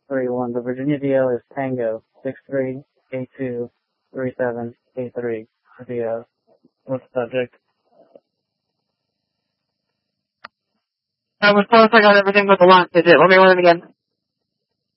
631. The Virginia DL is Tango 63823783. What's the subject? I was close. I got everything but the launch digit. Let me run it again.